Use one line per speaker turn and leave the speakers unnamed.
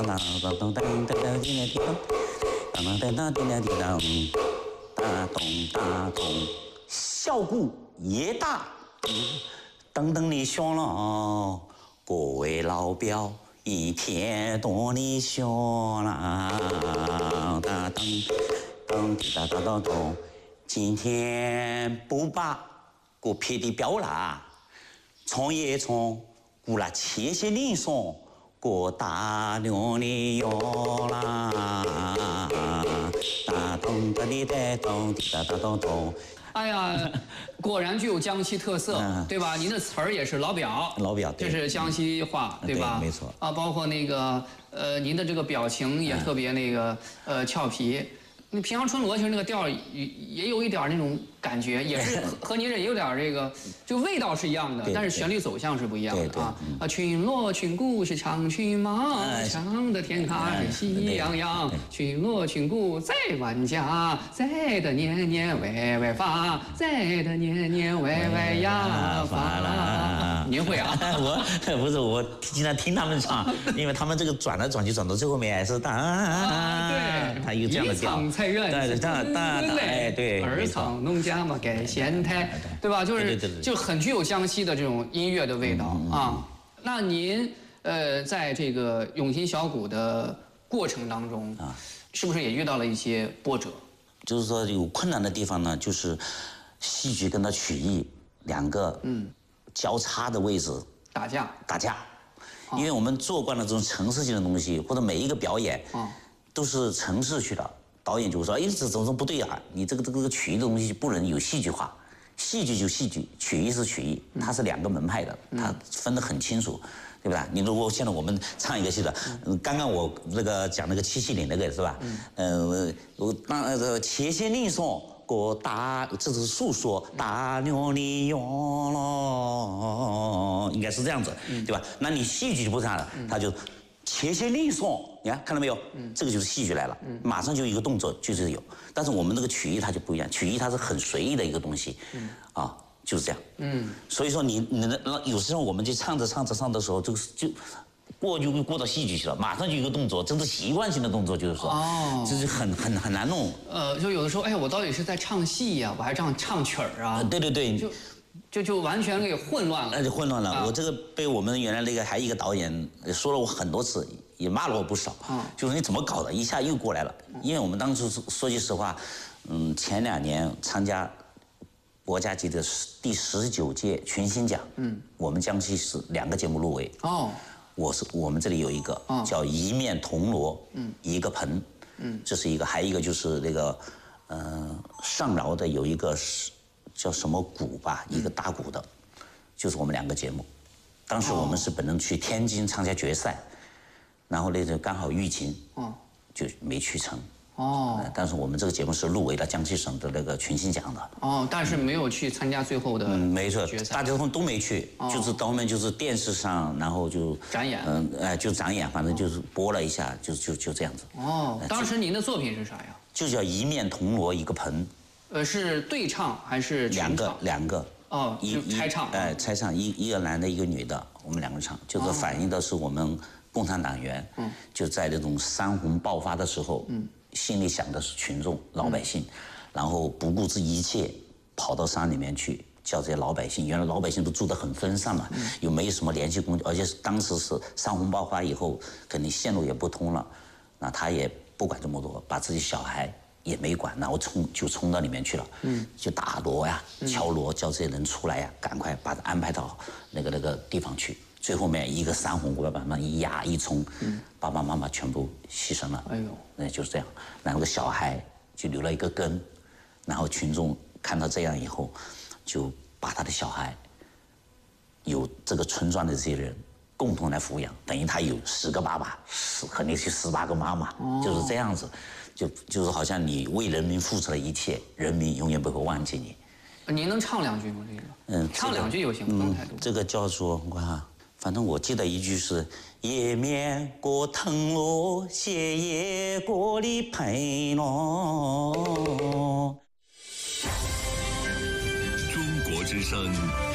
当当当当当当叮当当当当当叮当叮当，大咚大咚，效果也大。等等的响了，各位老表，一天多的响了，哒当当滴哒哒哒咚，今天不把我撇的表啦，创业创，过来切些零送。过大量的药啦，哒咚哒滴哒咚滴哒哒咚咚。
哎呀，果然具有江西特色，对吧？您的词儿也是老表，
老表，
这是江西话，对吧？
没错。
啊，包括那个您的这个表情也特别那个俏皮。那平阳春罗其实那个调也有一点那种感觉，也是和您这也有点这个，就味道是一样的，但是旋律走向是不一样的啊。啊，群锣群鼓是唱群马，唱的天开喜洋洋。群锣群鼓在万家，在的年年歪歪发，在的年年歪歪呀发啦。您会啊？
我不是，我经常听他们唱，因为他们这个转来转去转到最后面还是
对，
他有这样的调。
菜园子
对，
二厂农家嘛盖咸菜，对吧？就很具有江西的这种音乐的味道啊。那您在这个永新小鼓的过程当中啊，是不是也遇到了一些波折？
就是说有困难的地方呢，就是戏剧跟它曲艺两个交叉的位置打架，因为我们做惯了这种程式性的东西，或者每一个表演都是程式去的。导演就说：“哎，这怎么不对啊？你这个曲艺的东西不能有戏剧化，戏剧就戏剧，曲艺是曲艺，它是两个门派的，它分得很清楚，对不对？你如果现在我们唱一个戏的，刚刚我那个讲那个七夕岭那个是吧？我切些令送过大，这是诉说大牛的哟咯，应该是这样子，对吧？那你戏剧就不唱了，他就。”切些令送，你看看到没有？这个就是戏剧来了，马上就一个动作就是有。但是我们这个曲艺它就不一样，曲艺它是很随意的一个东西，啊，就是这样。所以说你有时候我们就唱着的时候，就过到戏剧去了，马上就一个动作，这是习惯性的动作，就是说，就是很难弄。
就有的时候，哎，我到底是在唱戏呀，我还这样唱曲儿啊？
对。
就完全给混乱了，
那就混乱了。我这个被我们原来那个还一个导演说了我很多次，也骂了我不少。就是你怎么搞的，一下又过来了。因为我们当时说句实话，前2年参加国家级的第19届群星奖，我们江西是2个节目入围。我们这里有一个叫一面铜锣，一个盆，这是一个，还有一个就是那个上饶的有一个是。叫什么鼓吧，一个大鼓的，就是我们2个节目。当时我们是本人去天津参加决赛，然后那阵刚好疫情，就没去成。但是我们这个节目是入围了江西省的那个群星奖的。
但是没有去参加最后的
没错，大家都没去，就是到后面就是电视上，然后就
展演，
就展演，反正就是播了一下，就这样子。
当时您的作品是啥呀？
就叫一面铜锣一个盆。
是对唱还是全唱？
两个。
拆唱。
拆唱，一个男的，一个女的，我们2个唱，就是反映的是我们共产党员，就在那种山洪爆发的时候，心里想的是群众老百姓，然后不顾这一切跑到山里面去，叫这些老百姓，原来老百姓都住得很分散嘛，又没有什么联系工具，而且当时是山洪爆发以后，肯定线路也不通了，那他也不管这么多，把自己小孩。也没管，然后冲到里面去了，就打锣呀、敲锣，叫这些人出来呀，赶快把他安排到那个地方去。最后面一个山洪过来，把他一压一冲，爸爸妈妈全部牺牲了。那就是这样。然后小孩就留了一个根，然后群众看到这样以后，就把他的小孩，由这个村庄的这些人共同来抚养，等于他有10个爸爸，肯定是18个妈妈，就是这样子。就是好像你为人民付出了一切，人民永远不会忘记你。
您能唱2句吗？这个？唱2句就行，不用太多。
这个叫做我看，反正我记得一句是“也面过藤萝，斜叶过里盆咯”。
中国之声。